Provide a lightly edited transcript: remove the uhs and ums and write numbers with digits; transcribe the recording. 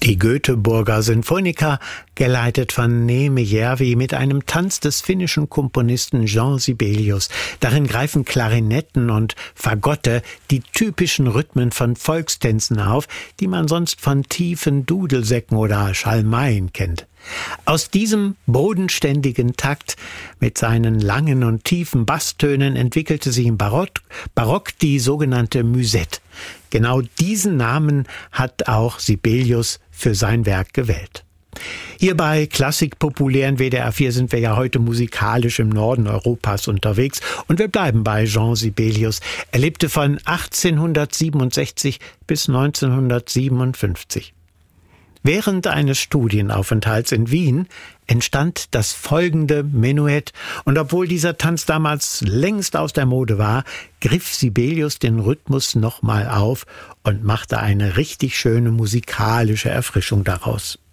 Die Göteborger Sinfoniker, geleitet von Neeme Järvi mit einem Tanz des finnischen Komponisten Jean Sibelius. Darin greifen Klarinetten und Fagotte die typischen Rhythmen von Volkstänzen auf, die man sonst von tiefen Dudelsäcken oder Schalmeien kennt. Aus diesem bodenständigen Takt mit seinen langen und tiefen Basstönen entwickelte sich im Barock die sogenannte Musette. Genau diesen Namen hat auch Sibelius für sein Werk gewählt. Hier bei Klassik populär in WDR 4 sind wir ja heute musikalisch im Norden Europas unterwegs und wir bleiben bei Jean Sibelius. Er lebte von 1867 bis 1957. Während eines Studienaufenthalts in Wien entstand das folgende Menuett, und obwohl dieser Tanz damals längst aus der Mode war, griff Sibelius den Rhythmus nochmal auf und machte eine richtig schöne musikalische Erfrischung daraus.